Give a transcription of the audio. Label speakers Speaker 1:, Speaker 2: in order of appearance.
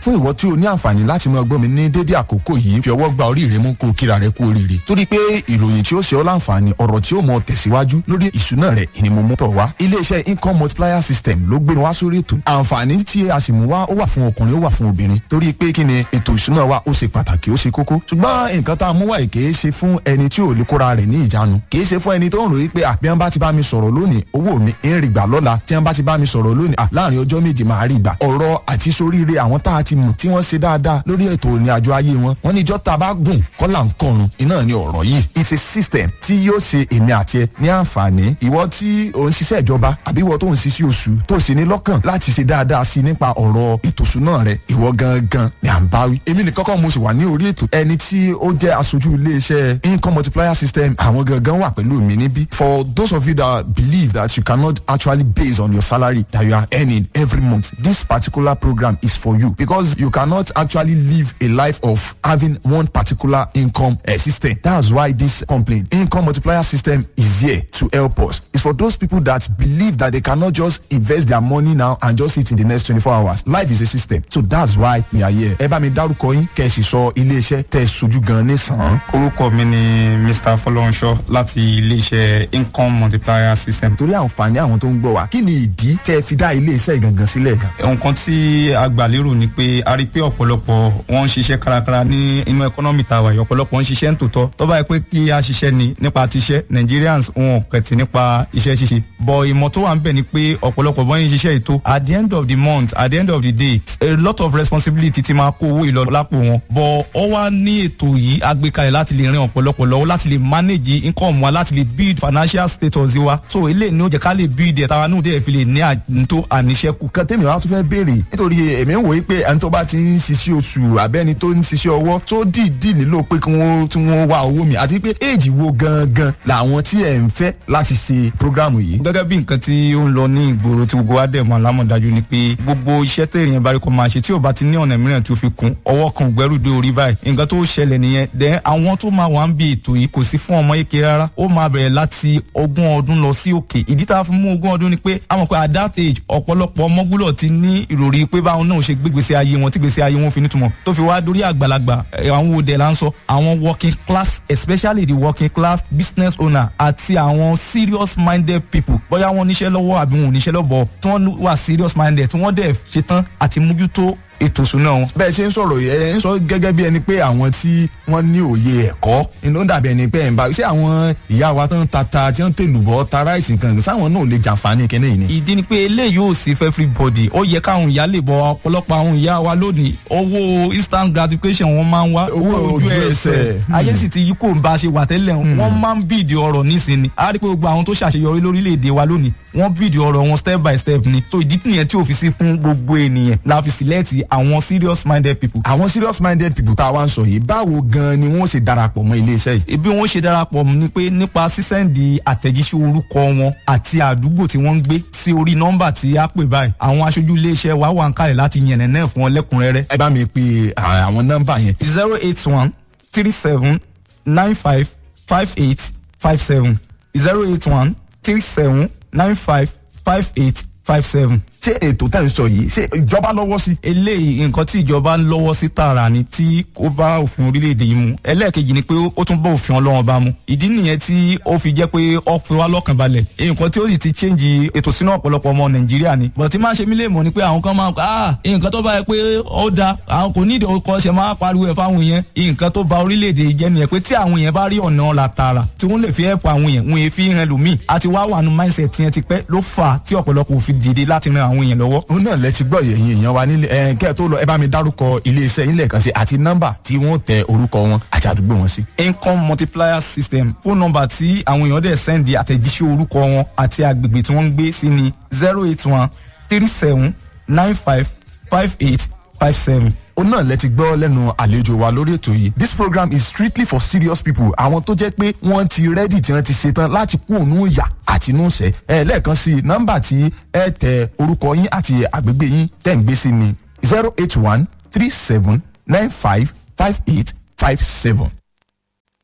Speaker 1: fún ìwọ tí o ní àǹfààní láti máa gbọ́ mi ní dédé àkókò yìí fi ọwọ́ gba orí rẹ mú kó kíra rẹ kú oríire torí pé ìròyìn tí ó ṣe ọ́ láǹfààní ọ̀rọ̀ tí ó mọ tẹ̀síwájú lórí ìṣúná rẹ ni mo mú tọ̀ wá iléeṣẹ́ income multiplier system ló gbé wá sórí ètò àǹfààní tí a sì mú wá ó wà fún ọkùnrin ó wà fún obìnrin torí pé kí ni ètò ìṣúná wa ó ṣe pàtàkì ó ṣe kókó ṣùgbọ́n nǹkan tá a mú wá yìí kìí ṣe fún ẹni tí ò lè kóra rẹ̀ ní ìjánu kìí ṣe fún ẹni tó ń ròyìn pé bí wọ́n bá ti bá mi sọ̀rọ̀ lónìí owó mi ń rí gbà lọ́la tí wọ́n bá ti bá mi sọ̀rọ̀ lónìí láàrin ọjọ́ méjì máa rí gbà ọ̀rọ̀ àti soríire àwọn tá a ti mọ̀ tí wọ́n ṣe dáadáa lórí ètò ìrìn àjò ayé wọn ní ìjọ tá a bá gùn kọ́là ń kọrun iná ni ọ̀rọ̀ yìí it's a system tí yóò ṣe èmi àti ẹ ní àǹfààní ìwọ tí ò ń ṣiṣẹ́ ìjọba àbí ìwọ tó ń ṣiṣẹ́ oṣù tó sì ní lọ́kàn láti ṣe dáadáa sí nípa ọ̀rọ̀ ètò ìṣúná rẹ ìwọ gangan ni à ń bá wí èmi nìkan kọ́ mo sì wà ní orí ètò ẹni tí ó jẹ́ aṣojú iléeṣẹ́ income multiplier system àwọn gangan wà pẹ̀lú mi níbí for those of you that believe that you cannot actually base on your salary that you are earning every month this particular program is for you because you cannot actually live a life of having one particular income system that's why this complaint income multiplier system is here to help us it's for those people that believe that they cannot just invest their money now and just sit in the next 24 hours life is a system so that's why we are here ẹ bá mi dárúkọ yín kẹ́ ẹ sì sọ iléeṣẹ́ tẹ́ sojú gan ní sàn.
Speaker 2: orúkọ mi ni Mr. Fọlọ́runṣọ́ láti iléeṣẹ́ income multiplier system.
Speaker 1: torí àǹfààní àwọn tó ń gbọ́ wa kí ni ìdí tẹ́ fi dá iléeṣẹ́ gangan sílẹ̀ gan.
Speaker 2: nǹkan tí a gbà lérò ni pé a rí i pé ọ̀pọ̀lọpọ̀ wọ́n ń ṣiṣẹ́ kárakára ní inú ẹkọ́nọ́mì tàwa yìí ọ̀pọ̀lọpọ̀ ń ṣiṣẹ́ ń tòótọ́ tó bá yẹ pé kí a ṣiṣẹ́ ni nípa tiṣẹ́ Nigerians wọn kẹ̀tì nípa iṣẹ́ ṣíṣe bọ̀ ìmọ̀ tó wà ń bẹ̀ ni pé ọ̀pọ̀lọpọ̀ bọ́ ń ṣiṣẹ́ ètò at the end of the month at the end of the day a lot of responsibility ti máa kó owó ìlọ lápò wọn bọ̀ ọ wá ní ètò yìí agbékalẹ̀ láti lè rin ọ̀pọ̀lọpọ̀ lọ́wọ́ láti lè manage income wa láti lè build financial status wa so eléyìí ni ó jẹ́ ká lè build ẹ̀ táwa náà dẹ̀ fi lè ní àtúntò àníṣẹ́kù.
Speaker 1: kan tèmi wá tún fẹ́ béèrè nítorí èmi ń wòye pé ẹni tó bá ti ń ṣiṣẹ́ oṣù àbẹ́ni tó ń ṣiṣẹ́ ọwọ́ tó dìídì nílò pé kí wọ́n wá owó mi àti pé éèjì wo gangan làwọn tí ẹ̀ ń fẹ́ láti ṣe programu yìí.
Speaker 2: gẹ́gẹ́ bí nǹkan tí ó ń lọ ní ìgboro tí gbogbo wa dẹ̀ mọ̀ lámọ̀dájú ni pé gbogbo iṣẹ́ tó èèyàn bá rí kó máa ṣe tí ò bá ti ní ọ̀nà mìíràn tí ó fi kún ọwọ́ kan gbẹ́rù dé orí báyìí nǹkan tó ṣẹlẹ̀ nìyẹn then àwọn tó máa wà ń bí ètò yìí kò sí fún ọmọ yéke rárá ó máa bẹ̀rẹ̀ láti 20 ọdún lọ sí òkè ìdí tá a fi mú 20 ọdún ni pé a mọ̀ pé at that age ọ̀pọ̀lọpọ̀ ọmọ gbúdọ̀ ti ní ìròrí pé báwọn náà ṣe gbégbèsè ayé wọn tí gbèsè ayé wọn fi nítumọ̀ tó fi wá dórí àgbàlagbà àwọn òde là ń sọ àwọn working class especially the working class business owner àti àwọn serious minded people bóyá wọ́n níṣẹ́ lọ́wọ́ àbí wọn ò níṣẹ́ lọ́bọ̀ tí wọ́n wà serious minded tí wọ́n dẹ̀ ṣetán àti mójútó ètò ìṣúná wọn.
Speaker 1: bẹ́ẹ̀ ṣe ń sọ̀rọ̀ yẹn ń sọ gẹ́gẹ́ bí ẹni pé àwọn tí wọ́n ní òye ẹ̀kọ́ inú dàbí ẹni pé ẹ̀ ń bá ṣé àwọn ìyá wa tó ń tata tí wọ́n ń tèlùbọ́ ta ráìsì kan sáwọn náà lè jàǹfààní kẹ́nẹ́ yìí ni.
Speaker 2: ìdí ni pé eléyìí ò sí fẹ́ everybody ó yẹ káwọn ìyá lè bọ ọ̀pọ̀lọpọ̀ àwọn ìyá wa lónìí owó instant gratification wọ́n máa ń wá owó ojú ẹsẹ̀ ayé sì ti yí kò ń bá ṣe wà tẹ́lẹ̀ wọ́n máa ń bìdì ọ̀rọ̀ nísìnyí a rí pé gbogbo àwọn tó ṣàṣeyọrí lórílẹ̀‐èdè wa lónìí wọ́n bìdì ọ̀rọ̀ wọn step by step ni so ìdí nìyẹn tí ò fi sí fún gbogbo ènìyàn la fi sílẹ̀tì àwọn serious minded people.
Speaker 1: àwọn serious minded people tá a wá ń sọ yìí báwo gan ni wọ́n ṣe darapọ̀ mọ́ iléeṣẹ́ yìí.
Speaker 2: ibi wọ́n ṣe darapọ̀ ni pé nípa sísẹ́ǹdì àtẹ̀jíṣẹ́ orúkọ wọn àti àdúgbò tí wọ́n ń gbé sí orí nọ́mbà tí a pè báyìí àwọn aṣojú iléeṣẹ́ wa wà ń kalẹ̀ láti yànnà náà fún wọn lẹ́kùnrẹ́rẹ́.
Speaker 1: ẹ bá mi pe àwọn nọ́mbà yẹn.
Speaker 2: 08137955857 08137955857.
Speaker 1: ṣé ètò tá à ń sọ yìí ṣé ìjọba lọ́wọ́ sí.
Speaker 2: eléyìí nǹkan tí ìjọba ń lọ́wọ́ sí tààrà ni tí ó bá òfin orílẹ̀-èdè yìí mu ẹlẹ́ẹ̀kejì ni pé ó tún bá òfin ọlọ́run bá mu ìdí nìyẹn tí ó fi jẹ́ pé ó fi wá lọ́kàn balẹ̀ nǹkan tí ó sì ti change ètò sínú ọ̀pọ̀lọpọ̀ ọmọ nàìjíríà ni bọ̀ tí máa ṣe mí lè mọ̀ ni pé àwọn kan máa nǹkan tó bá yẹ pé ó da àwọn kò ní ìdíwọ́ ṣe máa pariwo ẹ̀ fáwọn èèyàn nǹkan tó ba orílẹ̀-èdè jẹ́ nìyẹn pé tí àwọn èèyàn bá rí ọ̀nà ọ̀la tààrà tí wọ́n lè fi help àwọn èèyàn wọn fi hàn lómi àti wá wà nù mindset yẹn ti pẹ́ ló fà á tí ọ̀pọ̀lọpọ̀ fi dìde láti ran àwọn èèyàn lọ́wọ́
Speaker 1: lẹ ti gbọ́ yẹ̀yìn èèyàn wa nílé kẹ́ ẹ̀ tó lọ ẹ bá mi dárúkọ iléeṣẹ́ yín lẹ́ẹ̀kan sí àti nọ́mbà tí wọ́n tẹ orúkọ wọn àti àdúgbò wọn sí.
Speaker 2: income multiplier system fóònù nọ́mbà tí àwọn èèyàn dẹ̀ sẹ́ndì àtẹ̀jíṣẹ́ orúkọ wọn àti agbègbè tí wọ́n ń gbé sí ni 08137955857.
Speaker 1: ó náà lẹ ti gbọ́ lẹ́nu àlejò wa lórí ètò yìí. This program is strictly for serious people. àwọn tó jẹ́ pé wọ́n ti rẹ́dì tí wọ́n ti ṣetán láti kú òun yà àti inú ṣẹ́. lẹ́ẹ̀kan sí nọ́mbà tí ẹ tẹ orúkọ yín àti àgbègbè yín tẹ̀ ń gbé sí ni 08137955857.